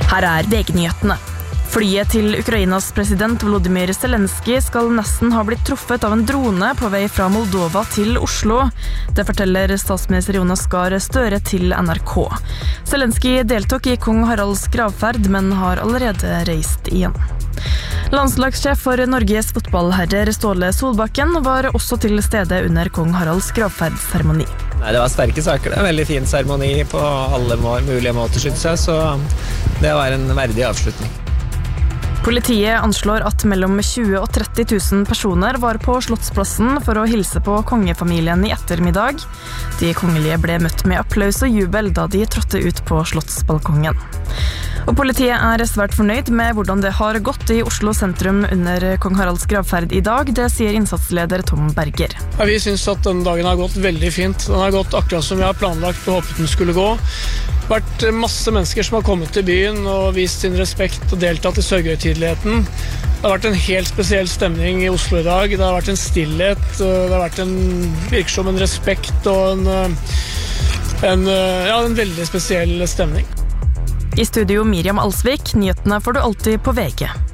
Her VG-nyhetene. Flyet til Ukrainas president Volodymyr Zelensky skal nesten ha blitt truffet av en drone på vei fra Moldova til Oslo. Det forteller statsminister Jonas Gahr Støre til NRK. Zelensky deltok i kong Haralds gravferd, men har allerede reist igjen. Landslagssjef for Norges fotballherrer Ståle Solbakken var også til stede under kong Haralds gravferdsseremoni. Nei, det var sterke saker. Det er en veldig fin seremoni på alle mulige måter, synes jeg, så det var en verdig avslutning. Politiet anslår at mellom 20 og 30 000 personer var på Slottsplassen for å hilse på kongefamilien i ettermiddag. De kongelige ble møtt med applaus og jubel da de trådte ut på slottsbalkongen. Og politiet er svært fornøyd med hvordan det har gått i Oslo sentrum under kong Haralds gravferd i dag. Det sier innsatsleder Tom Berger. Ja, vi synes at denne dagen har gått veldig fint. Den har gått akkurat som vi har planlagt og håpet den skulle gå. Det har vært masse mennesker som har kommet til byen og vist sin respekt og deltatt i sørgehøytideligheten. Det har vært en helt spesiell stemning i Oslo i dag. Det har vært en stillhet, det har vært virker som en respekt og en veldig spesiell stemning. I studio Miriam Alsvik, nyhetene får du alltid på VG.